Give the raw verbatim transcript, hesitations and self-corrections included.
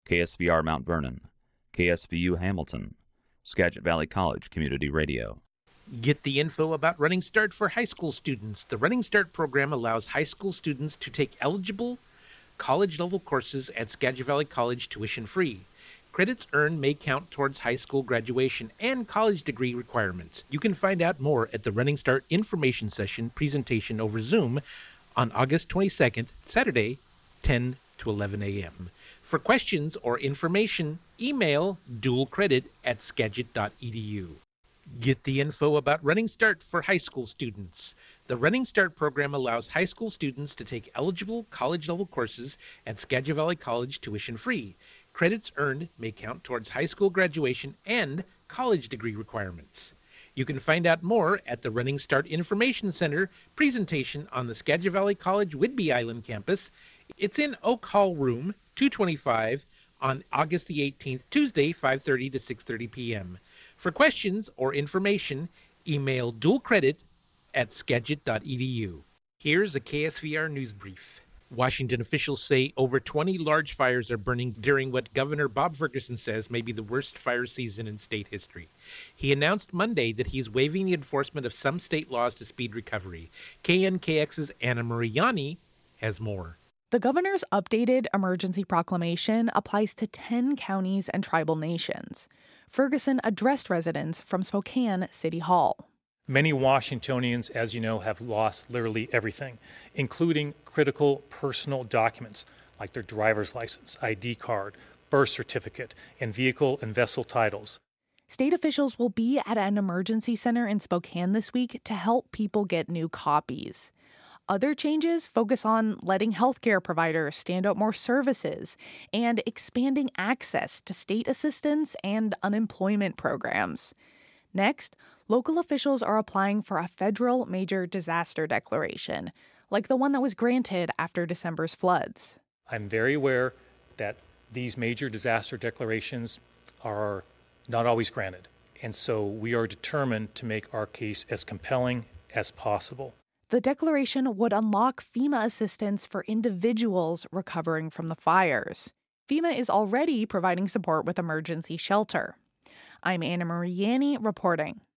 K S V R Mount Vernon, K S V U Hamilton, Skagit Valley College Community Radio. Get the info about Running Start for high school students. The Running Start program allows high school students to take eligible college-level courses at Skagit Valley College tuition-free. Credits earned may count towards high school graduation and college degree requirements. You can find out more at the Running Start information session presentation over Zoom on August twenty-second, Saturday, ten to eleven a.m. For questions or information, email dualcredit at skagit dot e d u. Get the info about Running Start for high school students. The Running Start program allows high school students to take eligible college-level courses at Skagit Valley College tuition-free. Credits earned may count towards high school graduation and college degree requirements. You can find out more at the Running Start Information Center presentation on the Skagit Valley College Whidbey Island campus. It's in Oak Hall Room two twenty-five on August the eighteenth, Tuesday, five thirty to six thirty p.m. For questions or information, email dualcredit at skagit dot e d u. Here's a K S V R news brief. Washington officials say over twenty large fires are burning during what Governor Bob Ferguson says may be the worst fire season in state history. He announced Monday that he's waiving the enforcement of some state laws to speed recovery. K N K X's Anna Mariani has more. The governor's updated emergency proclamation applies to ten counties and tribal nations. Ferguson addressed residents from Spokane City Hall. Many Washingtonians, as you know, have lost literally everything, including critical personal documents like their driver's license, I D card, birth certificate, and vehicle and vessel titles. State officials will be at an emergency center in Spokane this week to help people get new copies. Other changes focus on letting healthcare providers stand up more services and expanding access to state assistance and unemployment programs. Next, local officials are applying for a federal major disaster declaration, like the one that was granted after December's floods. I'm very aware that these major disaster declarations are not always granted, and so we are determined to make our case as compelling as possible. The declaration would unlock FEMA assistance for individuals recovering from the fires. FEMA is already providing support with emergency shelter. I'm Anna Mariani reporting.